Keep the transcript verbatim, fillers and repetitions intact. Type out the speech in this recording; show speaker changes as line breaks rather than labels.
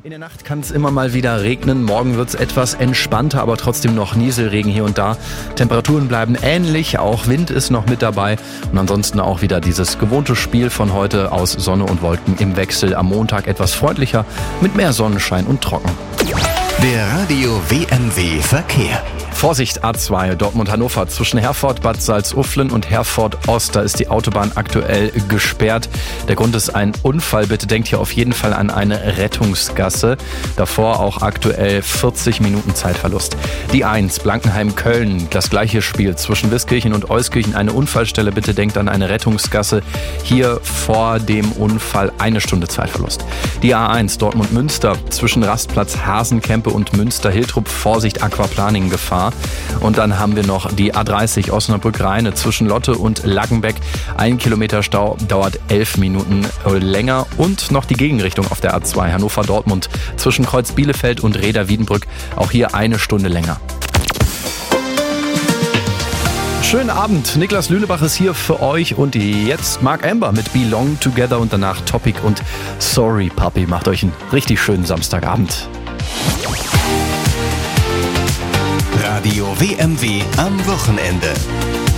In der Nacht kann es immer mal wieder regnen. Morgen wird es etwas entspannter, aber trotzdem noch Nieselregen hier und da. Temperaturen bleiben ähnlich, auch Wind ist noch mit dabei. Und ansonsten auch wieder dieses gewohnte Spiel von heute aus Sonne und Wolken im Wechsel. Am Montag etwas freundlicher, mit mehr Sonnenschein und trocken.
Der Radio W M W Verkehr.
Vorsicht A zwei, Dortmund-Hannover, zwischen Herford, Bad Salzuflen und Herford-Ost. Da ist die Autobahn aktuell gesperrt. Der Grund ist ein Unfall. Bitte denkt hier auf jeden Fall an eine Rettungsgasse. Davor auch aktuell vierzig Minuten Zeitverlust. Die eins, Blankenheim-Köln. Das gleiche Spiel zwischen Wiskirchen und Euskirchen. Eine Unfallstelle. Bitte denkt an eine Rettungsgasse. Hier vor dem Unfall eine Stunde Zeitverlust. Die A eins, Dortmund-Münster, zwischen Rastplatz Hasenkempe und Münster-Hiltrup. Vorsicht, Aquaplaning-Gefahr. Und dann haben wir noch die A dreißig Osnabrück-Rheine zwischen Lotte und Laggenbeck. Ein Kilometer Stau dauert elf Minuten länger. Und noch die Gegenrichtung auf der A zwei Hannover-Dortmund zwischen Kreuz Bielefeld und Reda-Wiedenbrück. Auch hier eine Stunde länger. Schönen Abend, Niklas Lünebach ist hier für euch und jetzt Mark Amber mit Belong Together und danach Topic und Sorry Puppy. Macht euch einen richtig schönen Samstagabend.
Radio W M W am Wochenende.